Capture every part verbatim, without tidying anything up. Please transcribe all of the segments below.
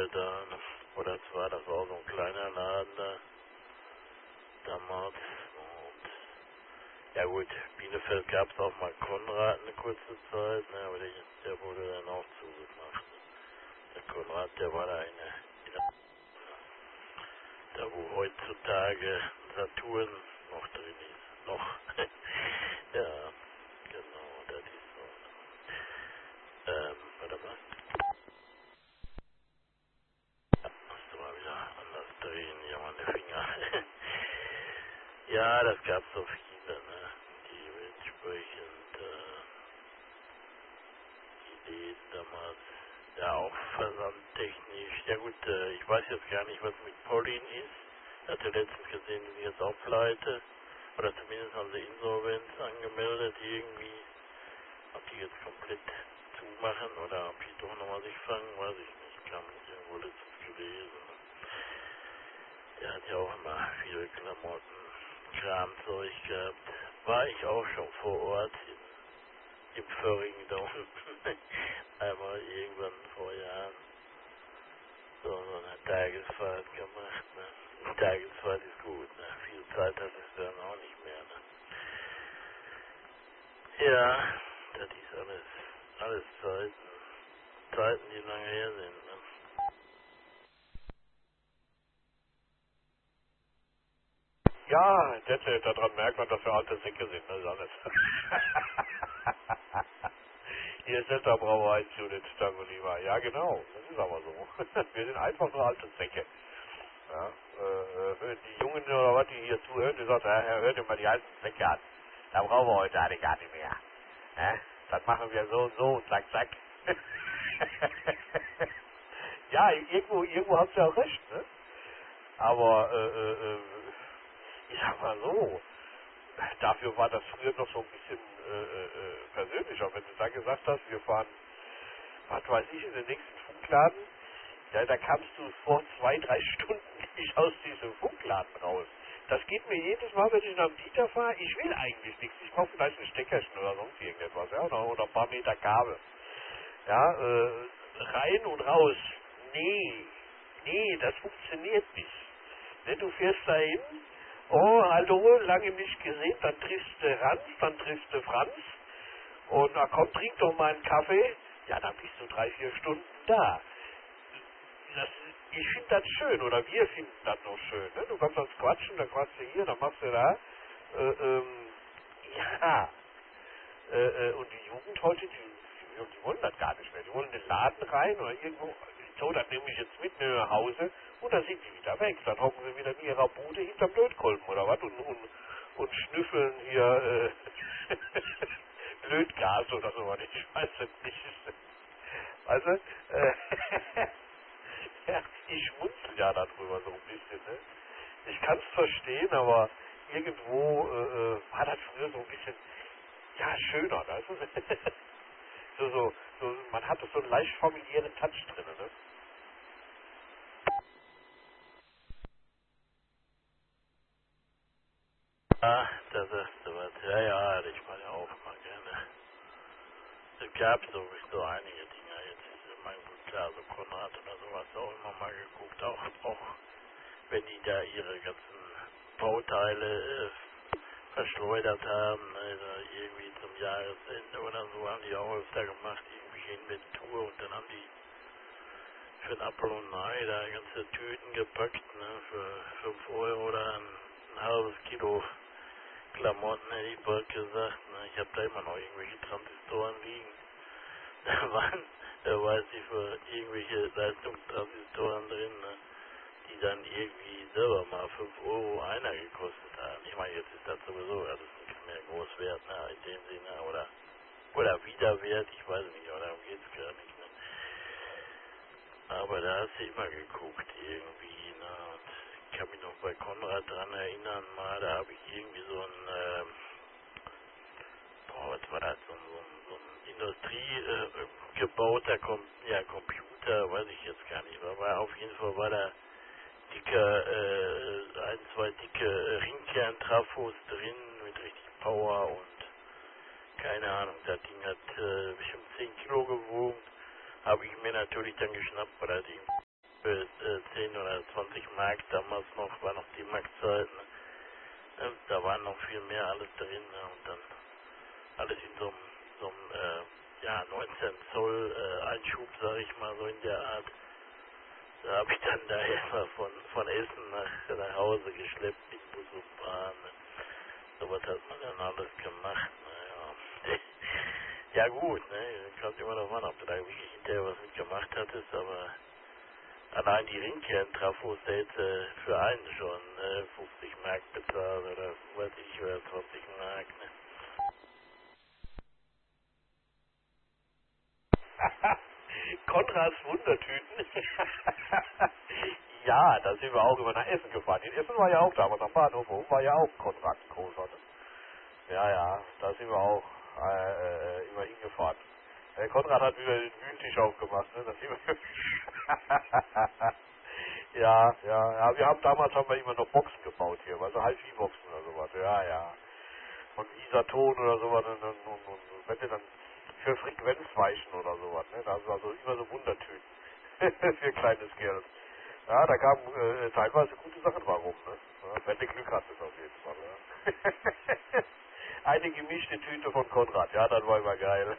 Tankstelle da, ne? Oder zwar, das war so ein kleiner Laden da, damals. Und ja gut, Bielefeld gab es auch mal Konrad eine kurze Zeit, ne? Aber der, der wurde dann auch zugemacht. Der Konrad, der war da in der, in der da wo heutzutage Saturn noch drin ist. Noch. Ja, genau, das ist so. Ähm, warte mal. Ja, musst du mal wieder anders drehen, hier meine Finger. Ja, das gab so viele, ne? Die entsprechend äh, Ideen damals. Ja, auch versandtechnisch. Ja gut, äh, ich weiß jetzt gar nicht, was mit Pauline ist. Ich hatte letztens gesehen, die sind jetzt auch pleite. Oder zumindest haben sie Insolvenz angemeldet irgendwie. Ob die jetzt komplett zumachen oder ob die doch nochmal sich fangen, weiß ich nicht. Kam irgendwo letztens gelesen. Der hat ja auch immer viele Klamotten, Kramzeug gehabt. War ich auch schon vor Ort in, im Föhringen da unten. Einmal irgendwann vor Jahren so, so eine Tagesfahrt gemacht. Ne? Eine Tagesfahrt ist gut, ne? Viel Zeit hat es dann auch nicht mehr. Ne? Ja, das ist alles, alles Zeiten. Zeiten, die lange her sind. Ne? Ja, das, äh, daran merkt man, dass wir alte Säcke sind, das ist alles. Hier ist Center Brauerei zu den Stangolima. Ja, genau, das ist aber so. Wir sind einfach nur alte Säcke. Ja, äh, äh, die Jungen oder was, die hier zuhören, die sagen, ja, hört ihr mal die alten Säcke an. Da brauchen wir heute alle gar nicht mehr. Ja, das machen wir so und so, zack, zack. Ja, irgendwo, irgendwo habt ihr auch recht, ne? Aber, äh, äh, äh, ich sag mal so, dafür war das früher noch so ein bisschen äh, äh, persönlicher. Wenn du da gesagt hast, wir fahren, was weiß ich, in den nächsten Funkladen, ja, da kamst du vor zwei, drei Stunden nicht aus diesem Funkladen raus. Das geht mir jedes Mal, wenn ich nach dem Dieter fahre, ich will eigentlich nichts. Ich brauche vielleicht ein Steckerchen oder sonst irgendetwas, ja, oder, oder ein paar Meter Kabel. Ja, äh, rein und raus. Nee, nee, das funktioniert nicht. Ne, du fährst da hin, oh, hallo, lange nicht gesehen, dann triffst du Ranz, dann triffst du Franz und na komm, trink doch mal einen Kaffee. Ja, dann bist du drei, vier Stunden da. Das, ich finde das schön, oder wir finden das noch schön. Ne? Du kannst uns quatschen, dann quatschst du hier, dann machst du da. Äh, ähm, ja, äh, äh, und die Jugend heute, die, die, die wollen das gar nicht mehr. Die wollen in den Laden rein oder irgendwo, so, das nehme ich jetzt mit mir nach Hause und dann sind die wieder weg. Dann hocken sie wieder in ihrer Bude hinterm Lötkolben oder was und, und, und schnüffeln hier äh, Lötgas oder so, was ich weiß es nicht. Also, äh, ja, ich schmunzel ja darüber so ein bisschen. Ne? Ich kann es verstehen, aber irgendwo äh, äh, war das früher so ein bisschen, ja, schöner. Ne? so, so, so, man hatte so einen leicht familiären Touch drin. Ne? Ah, da sagst du was. Ja, ja, ich war ja auch mal gerne. Es gab sowieso einige Dinge. Jetzt ist mein gut klar, so Konrad oder sowas auch immer mal geguckt. Auch, auch wenn die da ihre ganzen Bauteile äh, verschleudert haben, also irgendwie zum Jahresende oder so, haben die auch öfter gemacht, irgendwelche Inventur und dann haben die für ein Apfel und ein Ei da ganze Tüten gepackt, ne, für fünf Euro oder ein, ein halbes Kilo Klamotten, hätte ich bald gesagt, ne, ich habe da immer noch irgendwelche Transistoren liegen. Da waren, da weiß ich, für irgendwelche Leistungstransistoren drin, ne, die dann irgendwie selber mal fünf Euro einer gekostet haben. Ich meine, jetzt ist das sowieso alles nicht mehr groß wert, ne, in dem Sinne, oder, oder Wiederwert, ich weiß nicht, aber darum geht's gar nicht, ne. Aber da hast du immer geguckt, irgendwie, ne, und ich kann mich noch bei Konrad dran erinnern, mal, da habe ich irgendwie so ein, ähm, boah, was war das, so, ein- so, ein- so ein Industrie äh, gebauter Com ja, Computer, weiß ich jetzt gar nicht, aber auf jeden Fall war da dicke, äh, ein, zwei dicke äh, Ringkern-Trafos drin mit richtig Power und keine Ahnung, das Ding hat äh, bestimmt zehn Kilo gewogen, habe ich mir natürlich dann geschnappt bei der Ding. für äh, zehn oder zwanzig Mark, damals noch, war noch die Marktzeit, ne? äh, da war noch viel mehr alles drin, ne? Und dann alles in so einem, so einem äh, ja, neunzehn Zoll äh, Einschub, sag ich mal, so in der Art. Da habe ich dann da erstmal von, von Essen nach, nach Hause geschleppt, mit Bus und Bahn. Ne? So was hat man dann alles gemacht, naja. Ja gut, ne, kommt immer noch an, ob du da wirklich hinterher was mitgemacht hattest, aber allein die Ringkern-Trafos, der hätte für einen schon ne, fünfzig Mark bezahlt oder weiß ich, oder zwanzig Mark, ne. Konrads Wundertüten. Ja, da sind wir auch immer nach Essen gefahren. In Essen war ja auch damals am Bahnhof oben, war ja auch Konrad ein großer. Ne? Ja, ja, da sind wir auch äh, äh, immer hingefahren. Der Konrad hat wieder den Wühltisch aufgemacht, ne? Das sind wir ja, ja, ja, wir haben damals haben wir immer noch Boxen gebaut hier, also Hi-Fi-Boxen oder sowas, ja, ja. Und Isaton oder sowas, und, und, und, und wenn du dann für Frequenzweichen oder sowas, ne? Das war so immer so Wundertüten. Für kleines Geld. Ja, da kamen äh, teilweise gute Sachen warum, ne? Ja, wenn du Glück hattest auf jeden Fall, ja. Eine gemischte Tüte von Konrad, ja, das war immer geil.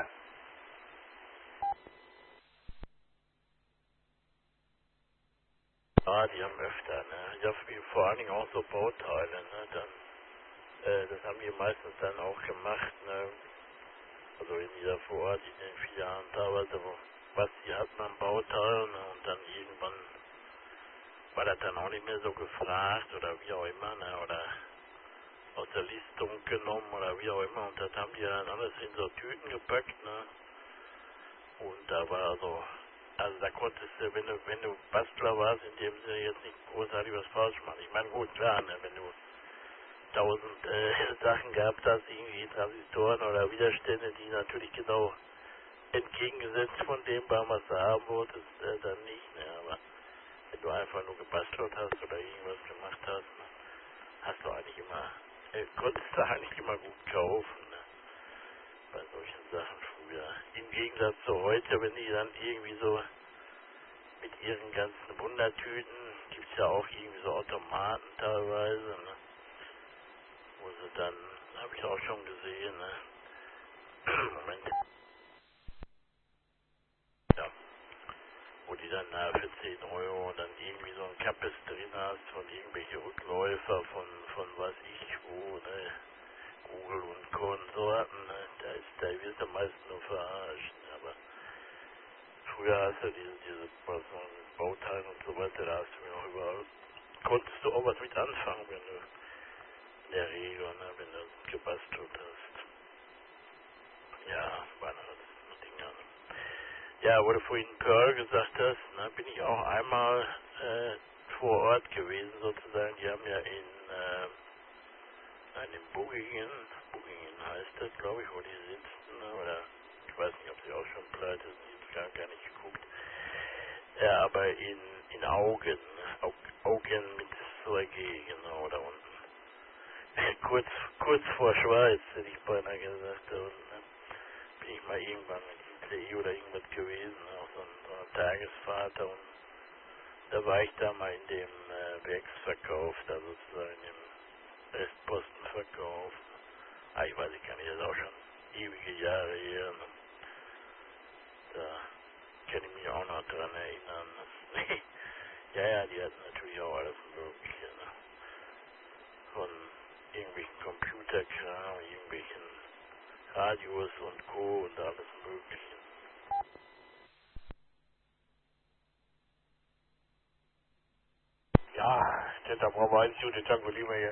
Ja, die haben öfter, ne. Ich habe vor allen Dingen auch so Bauteile, ne, dann, äh, das haben die meistens dann auch gemacht, ne. Also in dieser vor Ort, in den Filialen teilweise, wo, was die hatten an Bauteilen, ne, und dann irgendwann war das dann auch nicht mehr so gefragt oder wie auch immer, ne, oder aus der Listung genommen oder wie auch immer, und das haben die dann alles in so Tüten gepackt, ne, und da war also, also da konntest du, wenn du, wenn du Bastler warst, in dem Sinne jetzt nicht großartig was falsch machen. Ich meine, gut, klar, ne, wenn du tausend äh, Sachen gehabt hast, irgendwie Transistoren oder Widerstände, die natürlich genau entgegengesetzt von dem waren, was du haben wolltest, äh, dann nicht, ne, aber wenn du einfach nur gebastelt hast oder irgendwas gemacht hast, ne, hast du eigentlich immer, äh, konntest du eigentlich immer gut kaufen, ne, bei solchen Sachen früher. Im Gegensatz zu heute, wenn die dann irgendwie so mit ihren ganzen Wundertüten, gibt's ja auch irgendwie so Automaten teilweise, ne, wo sie dann, habe ich auch schon gesehen, ne, Moment, ja, wo die dann na, für zehn Euro dann irgendwie so ein Kappes drin hast von irgendwelche Rückläufer von, von was ich wo, ne, Google und Konsorten, ne, da ist, da wirst du meistens nur verarscht, ne, aber früher hast du diese, diese was, so Bauteilen und so weiter, da hast du mir auch überall, konntest du auch was mit anfangen, wenn du in der Regel, ne, wenn du gebastelt hast. Ja, waren halt so Dinge. Ne? Ja, wo du vorhin Pearl gesagt hast, ne, bin ich auch einmal äh, vor Ort gewesen sozusagen. Die haben ja in, äh, in Bugingen, Bugingen heißt das, glaube ich, wo die sitzen, ne, oder ich weiß nicht, ob sie auch schon pleite sind, ich habe gar, gar nicht geguckt. Ja, aber in, in Augen, Aug, Augen mit zwei G, genau, da unten. kurz, kurz vor Schweiz, hätte ich beinahe gesagt, da unten, ne. Bin ich mal irgendwann mit I C E oder irgendwas gewesen, auch so, ein, so eine Tagesfahrt, und da war ich da mal in dem äh, Werksverkauf, da sozusagen im Restpostenverkauf. Ah, ich weiß ich gar nicht, das ist auch schon ewige Jahre her. Ne? Da kann ich mich auch noch dran erinnern. ja, ja, die hatten natürlich auch alles Mögliche. Ne? Von irgendwelchen Computerkram, irgendwelchen Radios und Co. und alles Mögliche. Ja, da brauchen wir eigentlich den Tango lieber hier.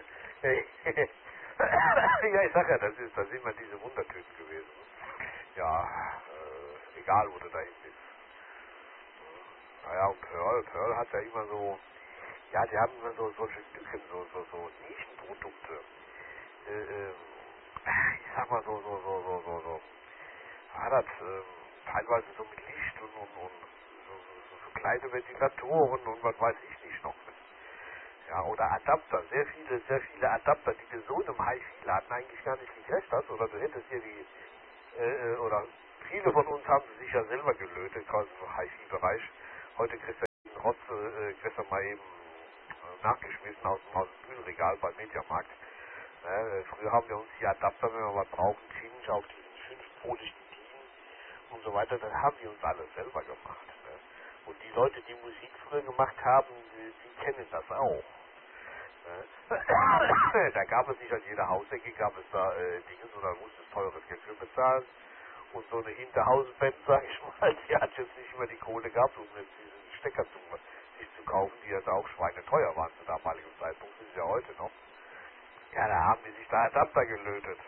Ja, ich sag ja, das ist, das sind immer diese Wundertüten gewesen. Ja, äh, egal wo du da hin bist. Naja, und Pearl, Pearl hat ja immer so, ja, die haben immer so solche Stücken, so, so, so Nischenprodukte. Äh, äh, ich sag mal so, so, so, so, so, so. War das ähm, teilweise so mit Licht und, und, und so, so, so kleine Ventilatoren und was weiß ich nicht noch. Ja, oder Adapter, sehr viele, sehr viele Adapter, die du so in einem Hi-Fi-Laden eigentlich gar nicht gekriegt hast, oder du hättest hier die, äh, oder viele von uns haben sie sich ja selber gelötet, quasi im Hi-Fi-Bereich. Heute kriegst du Rotz äh, gestern mal eben äh, nachgeschmissen aus dem, aus dem Kühlregal beim Mediamarkt. Äh, früher haben wir uns die Adapter, wenn wir was brauchen, Cinch auf diesen fünfpoligen DIN und so weiter, das haben wir uns alles selber gemacht. Ne? Und die Leute, die Musik früher gemacht haben, die, die kennen das auch. Ne? Da gab es nicht an jeder Hausecke, gab es da äh, Dinge, so da musste es teures Geld für bezahlen. Und so eine Hinterhausband, sag ich mal, die hat jetzt nicht immer die Kohle gehabt, um jetzt diesen Stecker zu, sich zu kaufen, die jetzt auch schweineteuer waren zu damaligen Zeitpunkt, das ist ja heute noch. Ja, da haben die sich da Adapter gelötet.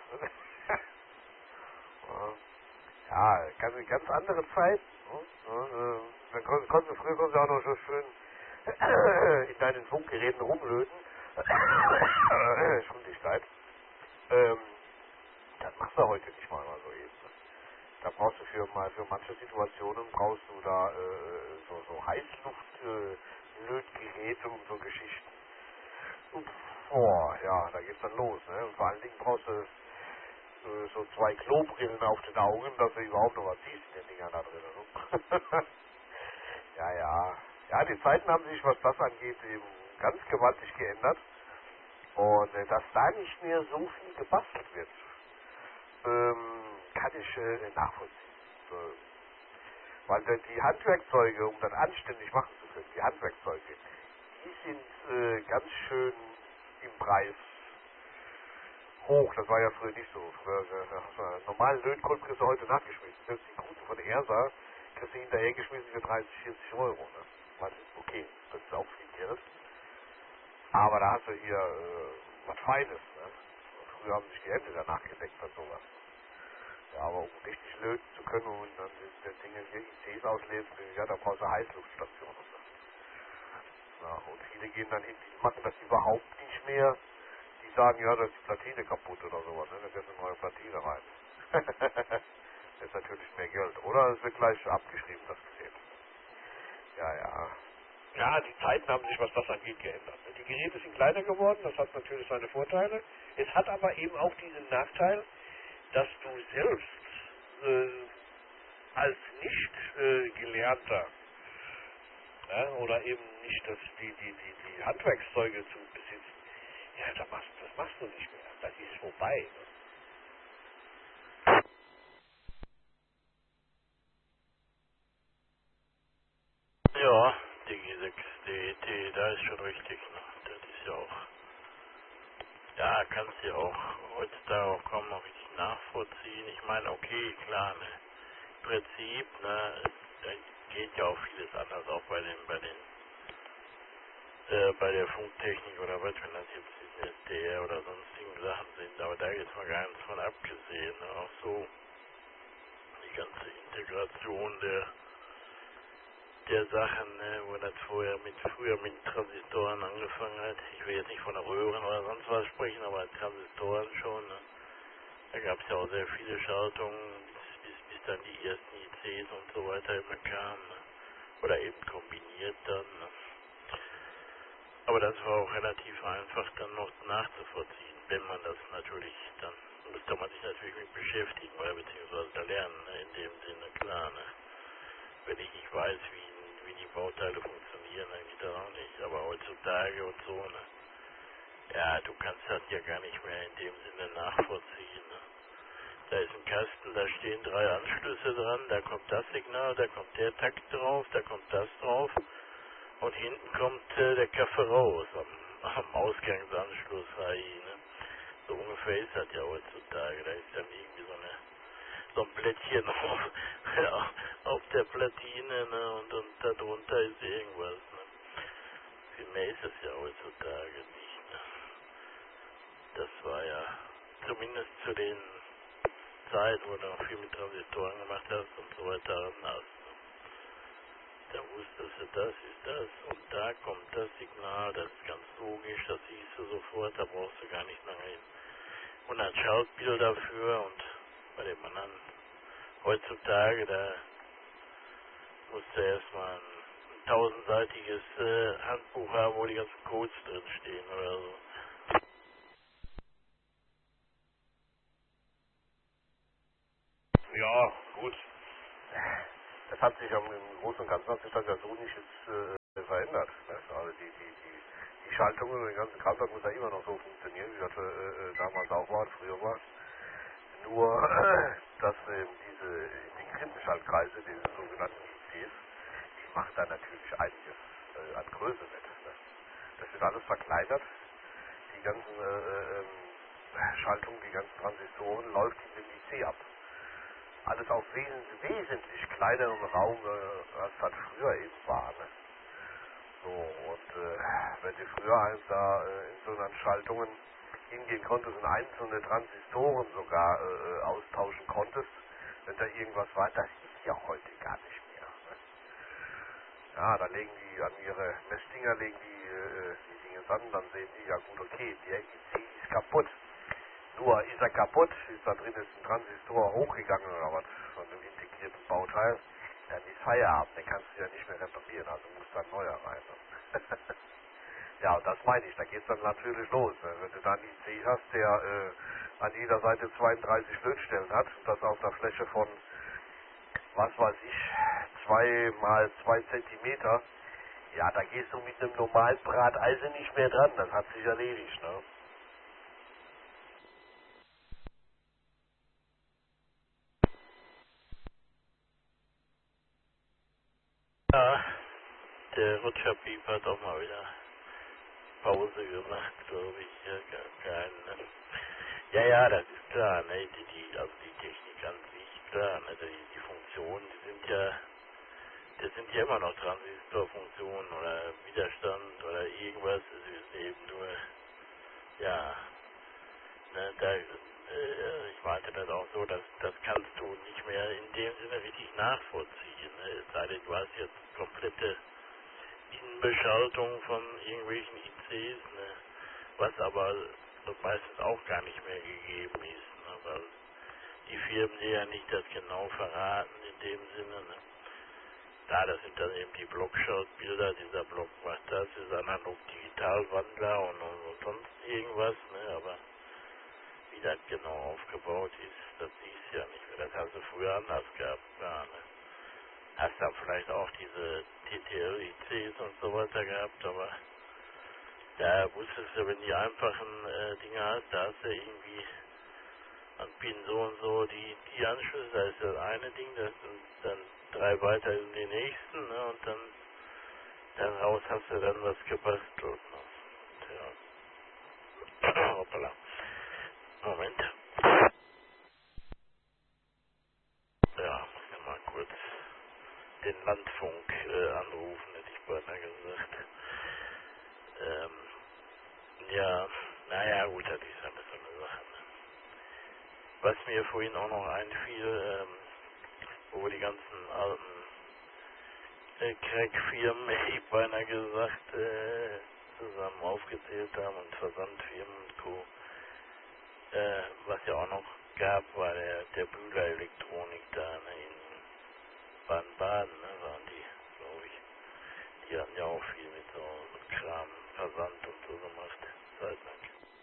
Ja, ganz, ganz andere Zeit. Ne? Dann konnten, konnten, früher konnten sie auch noch so schön in deinen Funkgeräten rumlöten. Entschuldigkeit. Ähm, das machst du heute nicht mal so eben. Da brauchst du für mal für manche Situationen brauchst du da äh, so, so Heißluft-Lötgeräte äh, und so Geschichten. Und, boah, ja, da geht's dann los, ne? Und vor allen Dingen brauchst du äh, so zwei Klobrillen auf den Augen, dass du überhaupt noch was siehst in den Dingern da drin. Ne? Ja, ja. Ja, die Zeiten haben sich, was das angeht, eben ganz gewaltig geändert. Und äh, dass da nicht mehr so viel gebastelt wird, ähm, kann ich äh, nachvollziehen. Äh, weil äh, die Handwerkzeuge, um das anständig machen zu können, die Handwerkzeuge, die sind äh, ganz schön im Preis hoch. Das war ja früher nicht so. Früher, äh, einen normalen Lötkolben kriegst du heute nachgeschmissen. Selbst die guten von der ERSA kriegst du hinterher geschmissen für dreißig, vierzig Euro. Ne? Was, okay, das ist auch viel Geld. Aber da hast du hier äh, was Feines. Ne? Früher haben sich die Hände danach gedeckt und sowas. Ja, aber um richtig löten zu können und dann der Dinge hier I Cs auslesen, ja, da brauchst du Heißluftstationen. Ne? Ja, und viele gehen dann hin, die machen das überhaupt nicht mehr. Die sagen, ja, da ist die Platine kaputt oder sowas, ne? Da wird eine neue Platine rein. Das ist natürlich mehr Geld. Oder es wird gleich abgeschrieben, das Gerät. Ja, ja. Ja, die Zeiten haben sich, was das angeht, geändert. Die Geräte sind kleiner geworden, das hat natürlich seine Vorteile. Es hat aber eben auch diesen Nachteil, dass du selbst äh, als nicht äh, gelernter ja, oder eben nicht das, die, die, die, die Handwerkszeuge zu besitzen, ja, das machst, das machst du nicht mehr. Das ist vorbei. Ne? Ja, die G sechs, die, die, da ist schon richtig, ne? Das ist ja auch, ja, kannst du ja auch heutzutage auch kaum noch richtig nachvollziehen. Ich meine, okay, klar, ne? Im Prinzip, ne, da geht ja auch vieles anders, auch bei den, bei den, äh, bei der Funktechnik oder was, wenn das jetzt diese S D R oder sonstigen Sachen sind, aber da jetzt mal gar nichts von abgesehen, ne? Auch so die ganze Integration der der Sachen, ne, wo das vorher mit früher mit Transistoren angefangen hat. Ich will jetzt nicht von der Röhren oder sonst was sprechen, aber Transistoren schon, ne. Da gab es ja auch sehr viele Schaltungen, bis, bis, bis dann die ersten I Cs und so weiter immer kamen, ne. Oder eben kombiniert dann, ne. Aber das war auch relativ einfach dann noch nachzuvollziehen, wenn man das natürlich, dann müsste man sich natürlich mit beschäftigen oder beziehungsweise da lernen, ne, in dem Sinne, klar, ne. Wenn ich nicht weiß, wie, wie die Bauteile funktionieren, dann geht das auch nicht. Aber heutzutage und so, ne? Ja, du kannst das ja gar nicht mehr in dem Sinne nachvollziehen. Ne? Da ist ein Kasten, da stehen drei Anschlüsse dran, da kommt das Signal, da kommt der Takt drauf, da kommt das drauf und hinten kommt äh, der Kaffee raus am, am Ausgangsanschluss. Hey, ne? So ungefähr ist das ja heutzutage. Da ist dann irgendwie so eine so ein Blättchen auf, ja, auf der Platine, ne, und, und darunter ist irgendwas, ne. Viel mehr ist es ja heutzutage nicht, ne. Das war ja, zumindest zu den Zeiten, wo du noch viel mit Transistoren gemacht hast und so weiter, anders, ne. Da wusstest du, das ist das und da kommt das Signal, das ist ganz logisch, das siehst du sofort, da brauchst du gar nicht lange hin. Und ein Schaltbild dafür und bei dem anderen heutzutage, da musst du erstmal ein, ein tausendseitiges äh, Handbuch haben, wo die ganzen Codes drin stehen oder so. Ja, gut. Das hat sich am im Großen und Ganzen hat sich das ja so nicht jetzt äh, geändert. Ne? Also die, die, die, die Schaltungen und die ganze Kraftwerk muss ja immer noch so funktionieren, wie das äh, äh, damals auch war, früher war. Nur, dass ähm, diese integrierten Schaltkreise, diese sogenannten I Cs, die machen da natürlich einiges äh, an Größe mit. Ne? Das wird alles verkleinert. Die ganzen äh, ähm, Schaltungen, die ganzen Transistoren läuft in dem I C ab. Alles auf wes wesentlich kleineren Raum, äh, als das früher eben war. Ne? So, und äh, wenn du früher halt da äh, in so einer Schaltungen hingehen konntest und einzelne Transistoren sogar äh, austauschen konntest, wenn da irgendwas war, das ist ja heute gar nicht mehr. Ne? Ja, da legen die an ihre Messdinger, legen die äh, die Dinge an, dann sehen die, ja gut, okay, der I C ist kaputt. Nur ist er kaputt, ist da drin ist ein Transistor hochgegangen oder was von dem integrierten Bauteil, dann ist Feierabend, den kannst du ja nicht mehr reparieren, also muss da ein neuer rein. Ne? Ja, und das meine ich, da geht es dann natürlich los. Ne? Wenn du dann einen I C hast, der äh, an jeder Seite zweiunddreißig Lötstellen hat, und das auf einer Fläche von, was weiß ich, zwei mal zwei Zentimeter, ja, da gehst du mit einem normalen Brateisen nicht mehr dran, das hat sich erledigt, ne? Ja, der Rutscherpiep hat auch mal wieder Pause gemacht, glaube ich. Ja, gar kein, ne? Ja, ja, das ist klar, ne? Die, die, also die Technik an sich, klar, ne? Die, die Funktionen, die sind ja, das sind ja immer noch Transistorfunktionen oder Widerstand oder irgendwas. Es ist eben nur, ja, ne, da, äh, ich meinte das auch so, dass das kannst du nicht mehr in dem Sinne richtig nachvollziehen. Ne? Es sei denn, du hast jetzt komplette Innenbeschaltung von irgendwelchen I Cs, ne? Was aber meistens auch gar nicht mehr gegeben ist, ne? Weil die Firmen dir ja nicht das genau verraten in dem Sinne. Ne? Da, das sind dann eben die Blockschaltbilder, dieser Block macht das, ist Analog-Digital-Wandler und, und, und sonst irgendwas, ne? Aber wie das genau aufgebaut ist, das siehst du ja nicht mehr. Das hast du früher anders gehabt, ja, ne? Hast dann vielleicht auch diese T T L-I Cs und so weiter gehabt, aber da wusstest du, wenn die einfachen äh, Dinge hast, da hast du irgendwie an Pin so und so die, die Anschlüsse, da ist das eine Ding, das sind dann drei weiter in die nächsten, ne, und dann, dann raus hast du dann was gebastelt. Ne. Ja. Hoppala. Moment. Ja, muss ich mal kurz den Landfunk äh, anrufen, hätte ich beinahe gesagt. Ähm, ja, naja, gut, das ist alles so eine Sache. Ne. Was mir vorhin auch noch einfiel, ähm, wo wir die ganzen alten äh, Crack-Firmen, hätte ich beinahe gesagt, äh, zusammen aufgezählt haben und Versandfirmen und Co. Äh, was ja auch noch gab, war der, der Bühler Elektronik da, ne, in Baden-Baden, ne, waren die, glaube ich. Die hatten ja auch viel mit so Kram, Versand und so gemacht, Zeit lang.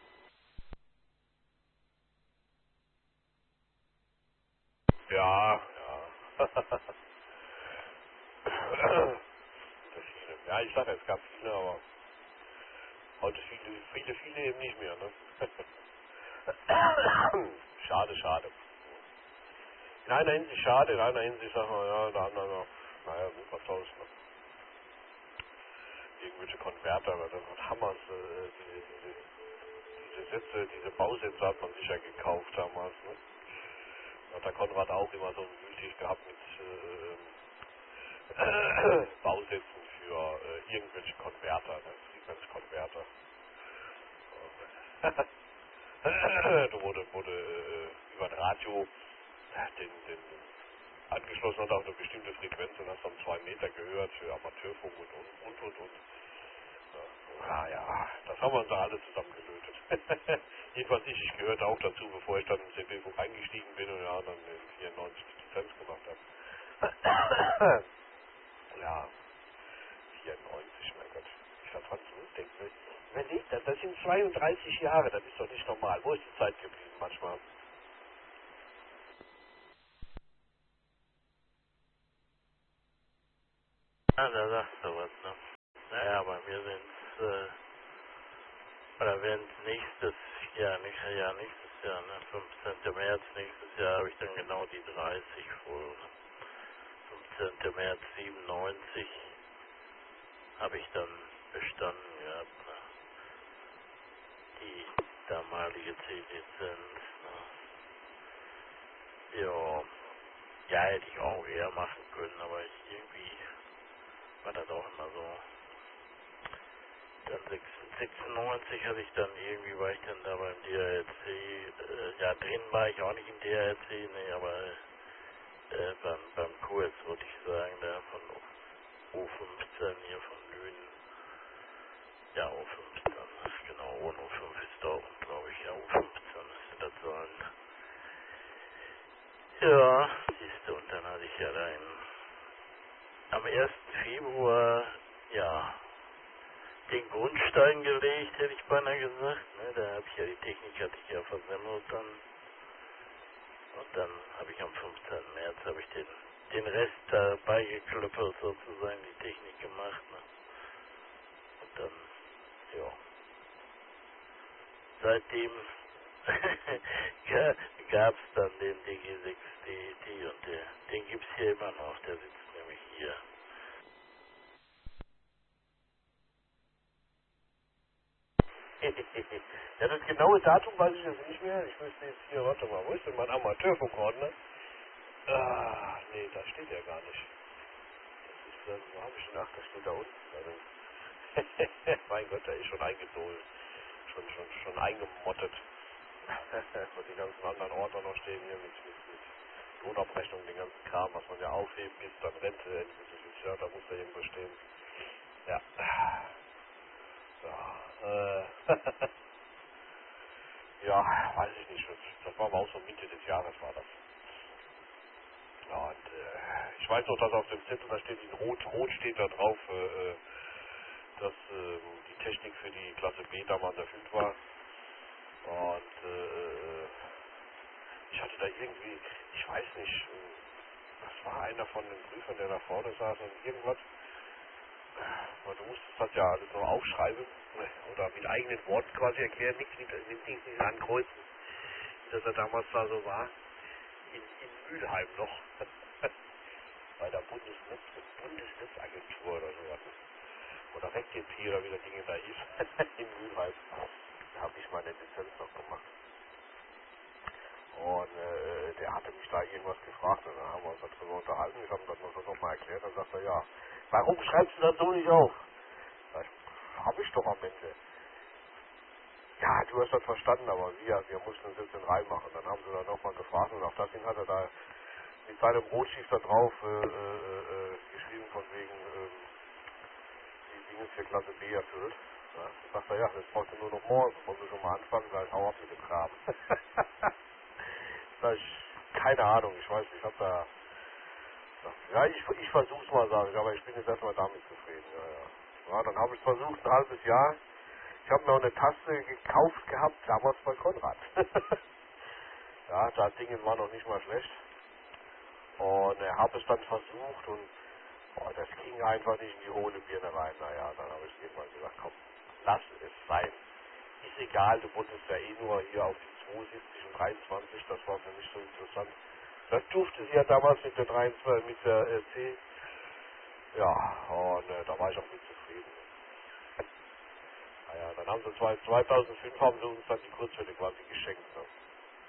Ja, ja. Verschiedene. Ja, ich sage, es gab viele, aber heute viele, viele, viele eben nicht mehr, ne? Schade, schade. In einer Hinsicht schade, in einer Hinsicht sagen wir, ja, in der anderen, ja, naja, gut, was soll's, ne? Irgendwelche Konverter, aber das was Hammers, äh, diese, diese, diese Sätze, diese Bausätze hat man sich ja gekauft damals, ne? Hat der Konrad auch immer so einen Wühltisch gehabt mit äh, Bausätzen für äh, irgendwelche Konverter, ne? Frequenzkonverter. Da wurde, wurde äh, über ein Radio den, den angeschlossen hat auf eine bestimmte Frequenz und hast dann zwei Meter gehört für Amateurfunk und und und und. und. Ah ja, das haben wir uns da alles zusammengelötet. Jedenfalls ich, ich gehörte auch dazu, bevor ich dann im C B-Funk eingestiegen bin und ja, dann in vierundneunzig die Lizenz gemacht habe. Ja, vierundneunzig, mein Gott. Ich kann dran zurückdenken. Überlegt das, das sind zweiunddreißig Jahre, das ist doch nicht normal. Wo ist die Zeit geblieben manchmal? Ah, da sagst du was, ne? mir sind's, äh, oder wenn nächstes Jahr, nächstes Jahr, nächstes Jahr, ne, fünfzehnten März nächstes Jahr habe ich dann genau die dreißig voll. Ne? fünfzehnten März siebenundneunzig habe ich dann bestanden gehabt, ne? Die damalige C-Lizenz. Ne? Ja, ja, hätte ich auch eher machen können, aber ich, irgendwie war das auch immer so. Dann sechsundneunzig hatte ich dann irgendwie, war ich dann da beim D H L C, äh, ja drin war ich auch nicht im D H L C, ne, aber äh, beim, beim Kurs würde ich sagen, da von U fünfzehn hier von Lünen, ja U fünfzehn, genau, ohne U fünf ist da oben, glaube ich, ja U fünfzehn müsste das sein. Ja, siehst du, und dann hatte ich ja da in, am ersten Februar, ja, den Grundstein gelegt, hätte ich beinahe gesagt. Ne, da habe ich ja die Technik, hatte ich ja versemmelt dann. Und dann habe ich am fünfzehnten März habe ich den, den Rest dabei geklöppelt sozusagen, die Technik gemacht. Ne. Und dann, ja, seitdem gab es dann den D G sechs D T und der, den gibt es hier immer noch, der sitzt nämlich hier. Ja, das genaue Datum weiß ich jetzt nicht mehr. Ich müsste jetzt hier, warte mal, wo ist denn mein Amateurfunkordner? Ah, nee, da steht er gar nicht. Das ist, äh, wo habe ich den? Ach, das steht da unten. Also, mein Gott, der ist schon eingedolt. Schon, schon, schon eingemottet. Wo die ganzen anderen Ordner noch stehen hier mit, mit, mit Lohnabrechnung, den ganzen Kram, was man ja aufheben bis dann Rente endgültig ist. Ja, da muss da irgendwo stehen. Ja. So, äh, ja, weiß ich nicht. Das, das war aber auch so Mitte des Jahres war das. Ja, und äh, ich weiß noch, dass auf dem Zettel da steht, in Rot, Rot steht da drauf, äh, äh, dass äh, die Technik für die Klasse B damals erfüllt war. Und äh, ich hatte da irgendwie, ich weiß nicht, äh, das war einer von den Prüfern, der da vorne saß und irgendwas, weil du musstest das ja alles noch aufschreiben oder mit eigenen Worten quasi erklären, nichts mit, mit nichts ankreuzen, dass er damals da so war, in, in Mülheim noch, bei der Bundesnetz, Bundesnetzagentur oder sowas. Oder Rec T P oder wie das Ding da hieß, in Mülheim. Da habe ich meine Lizenz noch gemacht. Und äh, der hatte mich da irgendwas gefragt und dann haben wir uns darüber unterhalten. Ich habe ihm das noch, noch mal erklärt. Dann sagt er, ja, warum schreibst du das so nicht auf? Sag ich, habe ich doch am Ende. Ja, du hast das verstanden, aber wir, wir mussten uns jetzt in Reihen machen. Dann haben sie dann nochmal gefragt und auf das hin hat er da mit seinem Rotschiff da drauf äh, äh, äh, geschrieben von wegen, äh, die Dinge für Klasse B erfüllt. Ja, dann sagt er, ja, jetzt brauchst du nur noch morgen. Wollen wir schon mal anfangen, sag ich, hau ab mit dem Kram. Sag ich, keine Ahnung, ich weiß nicht, ich hab da, ja, ich, ich versuch's mal, sage ich, aber ich bin jetzt erstmal damit zufrieden, ja, ja. Ja, dann habe ich versucht, ein halbes Jahr. Ich habe noch eine Tasse gekauft gehabt, damals bei Konrad. Ja, das Ding war noch nicht mal schlecht. Und er habe es dann versucht und boah, das ging einfach nicht in die hohle Birne rein. Naja, dann habe ich irgendwann gesagt, komm, lass es sein. Ist egal, du wolltest ja eh nur hier auf die zweiundsiebzig und dreiundzwanzig, das war für mich so interessant. Das durfte sie ja damals mit der dreiundzwanzig, mit der äh, C. Ja, und äh, da war ich auch mit zufrieden. Naja, dann haben sie zwei, zweitausendfünf haben sie uns dann die Kurzwelle quasi geschenkt. Ne?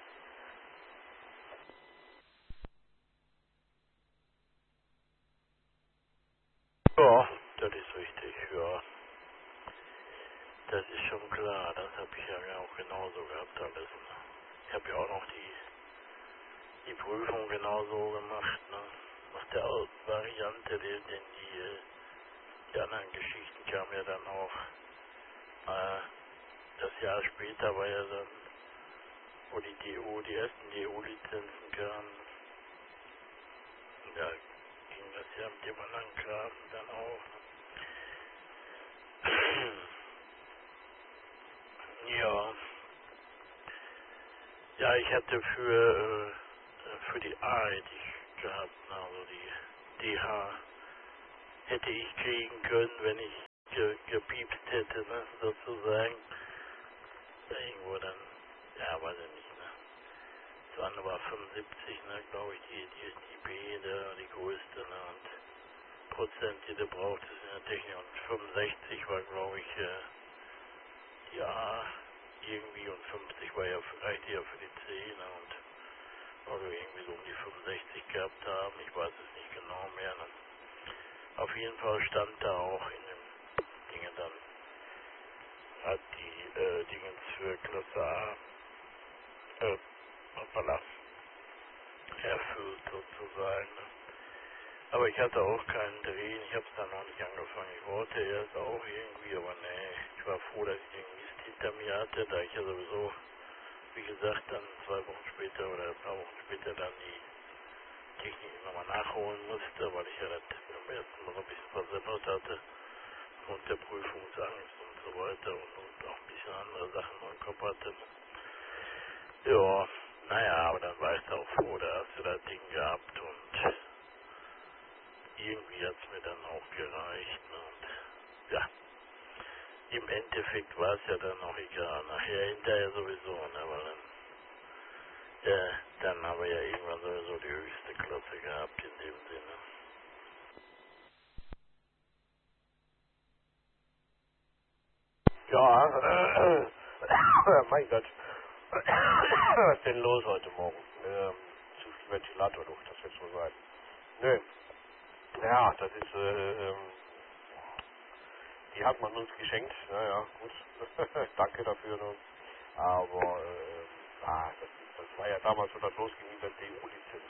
Ja, das ist richtig, ja. Das ist schon klar, das habe ich ja auch genauso gehabt alles. Ne? Ich habe ja auch noch die, die Prüfung genauso gemacht, ne? Nach der alten Variante, denn die, äh, die anderen Geschichten kamen ja dann auch. Äh, das Jahr später war ja dann, wo die D O, die ersten D O-Lizenzen kamen, da ging das ja mit dem anderen Kram dann auch. Ja, ja, ich hatte für, äh, für die A hätte ich gehabt, also die D H hätte ich kriegen können, wenn ich ge, gepiepst hätte, ne, sozusagen. Da irgendwo dann, ja, weiß ich nicht, ne. Das andere war fünfundsiebzig, ne, glaube ich, die, die, die B, der, die größte, ne, und Prozent, die du brauchst, ist in der Technik, und fünfundsechzig war, glaube ich, äh, die A irgendwie, und fünfzig war ja, reichte ja für die C, ne, und weil wir irgendwie so um die fünfundsechzig gehabt haben, ich weiß es nicht genau mehr, ne. Auf jeden Fall stand da auch in dem Dinge dann, hat die äh, Dingens für Klasse A äh, hoppala, erfüllt sozusagen. Ne? Aber ich hatte auch keinen Drehen, ich habe es dann noch nicht angefangen. Ich wollte erst auch irgendwie, aber nee, ich war froh, dass ich den Mist hinter mir hatte, da ich ja sowieso, wie gesagt, dann zwei Wochen später oder ein paar Wochen später dann die Technik nochmal nachholen musste, weil ich ja das am ersten noch ein bisschen versemmelt hatte und der Prüfungsangst und so weiter und, und auch ein bisschen andere Sachen noch im Kopf hatte. Ja, naja, aber dann war ich auch froh, da hast du das Ding gehabt und irgendwie hat es mir dann auch gereicht. Ne? Und ja, im Endeffekt war es ja dann auch egal. Nachher hinterher sowieso, ne? Weil dann, äh, dann haben wir ja irgendwann sowieso die höchste Klasse gehabt in dem Sinne. Ja, äh, mein Gott. Was ist denn los heute Morgen? Ähm, zu viel Ventilatorluft, das wird so sein. Nö. Ja, das ist, äh, ähm, die hat man uns geschenkt. Naja, gut. Danke dafür. Ne? Aber, äh, ah, das, das war ja damals, wo das losging mit der D U-Lizenz.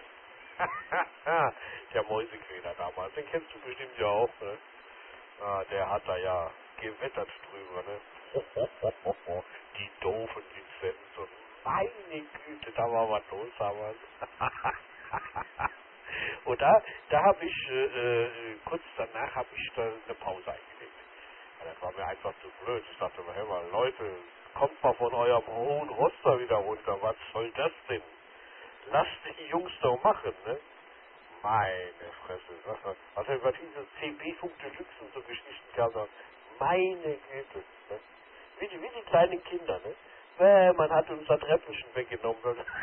Der Mäusequäler damals, den kennst du bestimmt ja auch, ne? Ah, der hat da ja gewettert drüber, ne? Ho, ho, ho, ho, ho. Die doofen Lizenzen. Meine Güte, da war was los damals. Und da, da habe ich, äh, äh, kurz danach habe ich da eine Pause eingelegt. Ja, das war mir einfach zu blöd. Ich dachte mir, hey mal, Leute, kommt mal von eurem hohen Roster wieder runter. Was soll das denn? Lasst die Jungs doch machen, ne? Meine Fresse. Was, was, was über diese C B-Funk Deluxe und so Geschichten gab, meine Güte. Ne? Wie, die, wie die kleinen Kinder, ne? Äh, man hat uns das Räppelchen weggenommen.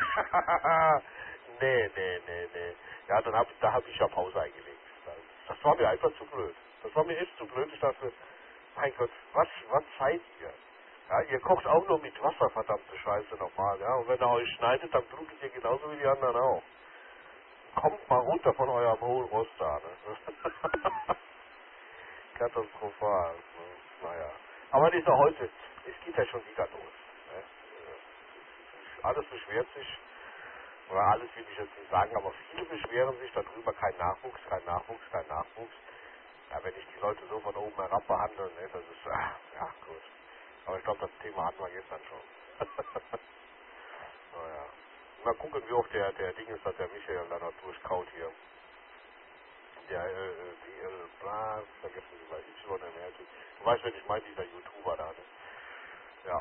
nee, nee, nee, nee. Ja, dann hab, da habe ich ja Pause eingelegt. Das war mir einfach zu blöd. Das war mir echt zu blöd. Ich dachte, mein Gott, was, was seid ihr? Ja, ihr kocht auch nur mit Wasser, verdammte Scheiße nochmal, ja. Und wenn er euch schneidet, dann blutet ihr genauso wie die anderen auch. Kommt mal runter von eurem hohen Rost da, ne? Katastrophal. Ne? Naja. Aber das ist ja heute, es geht ja schon wieder los. Ne? Alles beschwert sich, oder alles will ich jetzt nicht sagen, aber viele beschweren sich darüber, kein Nachwuchs, kein Nachwuchs, kein Nachwuchs. Ja, wenn ich die Leute so von oben herab behandle, ne, das ist, ach, ja, gut. Aber ich glaube, das Thema hatten wir gestern schon. Naja. Mal gucken, wie oft der, der Ding ist, dass der Michael dann noch durchkaut hier. Der, äh, die, äh, bla, vergessen Sie mal, Y M R. Du weißt, wenn ich meine, dieser YouTuber da, ne? Ja,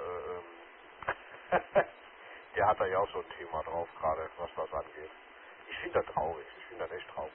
äh, ähm, der hat da ja auch so ein Thema drauf, gerade, was das angeht. Ich finde das traurig, ich finde das echt traurig.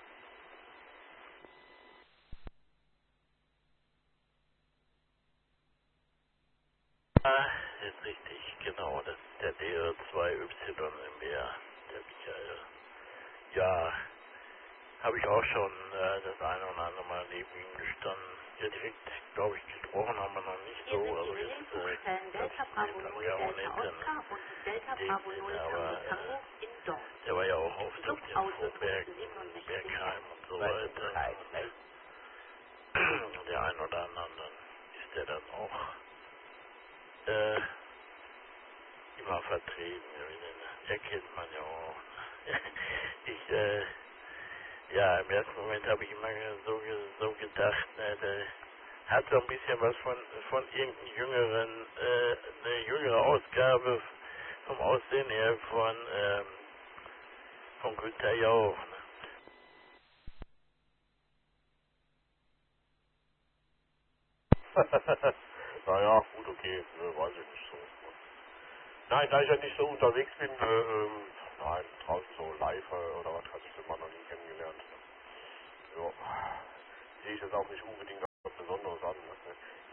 Ja, ist richtig, genau, das ist der D R zwei Y M R, der Michael. Ja, habe ich auch schon äh, das eine oder andere Mal neben ihm gestanden. Ja, direkt, glaube ich, gesprochen haben wir noch nicht Hier so, sind die also jetzt Menübuchstellen äh, ganz Delta Bravo nett haben null wir auch Delta nicht, ne? Oscar und Delta In dem Bravo null Sinne, Tango aber Tango äh, in Dortmund. der war ja auch oft auf den Subauswirkung Vorbergen, siebenundsechzig Bergheim Hertz. und so Weiß ich weiter. Bescheid, ne? Und der ein oder andere, dann ist der dann auch äh, immer vertreten. Der kennt man ja auch. Ich, äh, ja, im ersten Moment habe ich immer so, so gedacht, ne, der hat so ein bisschen was von, von irgendeinem jüngeren, äh, eine jüngere Ausgabe vom Aussehen her von, ähm, von Günther Jauch. Ne? Naja, gut, okay, äh, weiß ich nicht so. Nein, da ich ja nicht so unterwegs bin, äh, ähm, nein, draußen so live äh, oder was, hatte ich den Mann noch nie kennengelernt. Ja, sehe ich jetzt auch nicht unbedingt.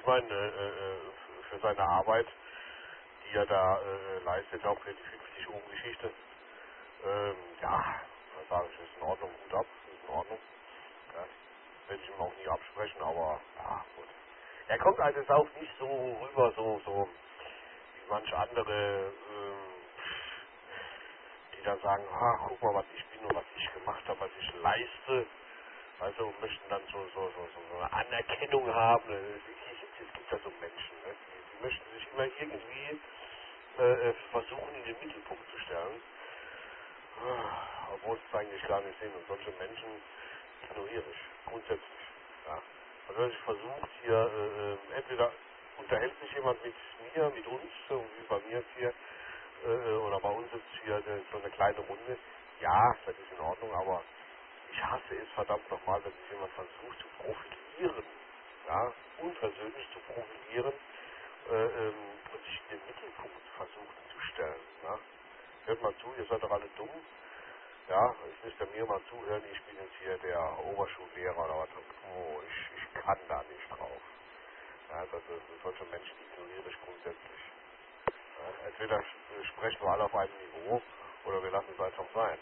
ich meine, äh, äh, für seine Arbeit, die er da äh, leistet, auch für die fünfzig Ohm Geschichte, ähm, ja, da sage ich, ist in Ordnung, gut ab, ist in Ordnung. Ja, werde ich ihm auch nie absprechen, aber ja, gut. Er kommt halt auch nicht so rüber, so, so wie manche andere, ähm, die dann sagen, ah, guck mal, was ich bin und was ich gemacht habe, was ich leiste. Also möchten dann so, so, so, so so eine Anerkennung haben. Es gibt, es gibt ja so Menschen, ne? die, die möchten sich immer irgendwie äh, äh, versuchen, in den Mittelpunkt zu stellen. Ah, obwohl es eigentlich gar nicht sind. Und solche Menschen ignoriere ich, grundsätzlich. Ja. Also ich versuche hier, äh, äh, entweder unterhält sich jemand mit mir, mit uns, so wie bei mir jetzt hier, äh, oder bei uns jetzt hier äh, so eine kleine Runde. Ja, das ist in Ordnung, aber ich hasse es verdammt nochmal, wenn sich jemand versucht zu profilieren, ja, unversöhnlich zu profilieren äh, ähm, und sich in den Mittelpunkt versuchen zu stellen. Ja. Hört mal zu, ihr seid doch alle dumm. Ja, jetzt müsst ihr mir mal zuhören, ich bin jetzt hier der Oberschullehrer oder was. Oh, ich, ich kann da nicht drauf. Ja, das ist, solche Menschen ignoriere ich grundsätzlich. Ja, entweder sch- sprechen wir alle auf einem Niveau oder wir lassen es einfach sein.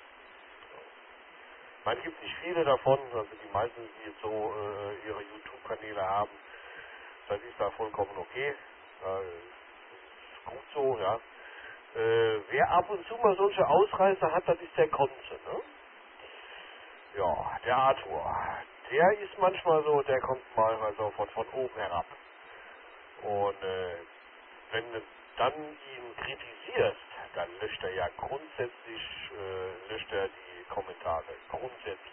Man gibt nicht viele davon, also die meisten, die jetzt so äh, ihre YouTube-Kanäle haben, das ist da vollkommen okay. Äh, ist gut so, ja. Äh, wer ab und zu mal solche Ausreißer hat, das ist der Konze, ne? Ja, der Arthur. Der ist manchmal so, der kommt mal so von, von oben herab. Und äh, wenn du dann ihn kritisierst, dann löscht er ja grundsätzlich, äh, löscht er die Kommentare. Grundsätzlich.